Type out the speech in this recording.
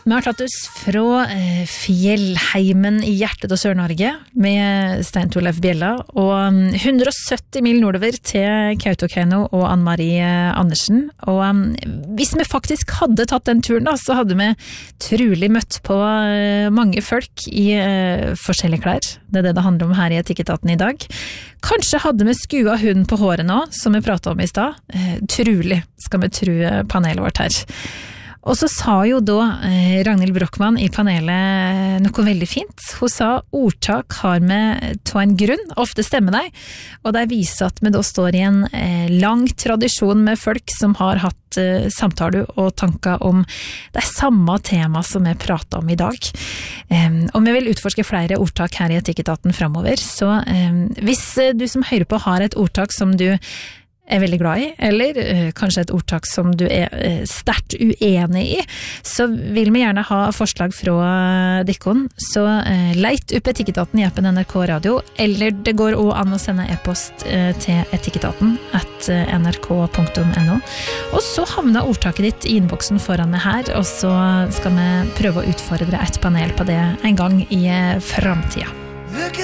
Vi har tatt oss fra fjellheimen I hjertet av Sør-Norge med Stein Torleif Bjella og 170 mil nordover til Kautokeino og Ann-Marie Andersen. Og hvis vi faktisk hadde tatt den turen da, så hadde vi trolig møtt på mange folk I forskjellige klær. Det det handler om her I Etikketaten I dag. Kanskje hadde vi skua hunden på håret nå, som vi pratet om I stad. Trolig skal vi tro panelet vårt her. Og så sa jo da Ragnhild Brochmann I panelet noe veldig fint. Hun sa ordtak har med til en grunn, ofte stemmer de, og det viser at vi da står I en lang tradisjon med folk som har hatt samtaler og tanker om det samme tema som vi prater om I dag. Og vi vil utforske flere ordtak her I Etikketaten fremover, så hvis du som hører på har et ordtak som du veldig glad I, eller kanskje et ordtak som du sterkt uenig I, så vil vi gjerne ha forslag fra dikkon. Så leit opp Etikketaten I appen NRK Radio, eller det går også an å sende e-post til etikketaten @nrk.no. Og så havner ordtaket ditt I innboksen foran meg her, og så skal vi prøve å utfordre et panel på det en gang I fremtiden.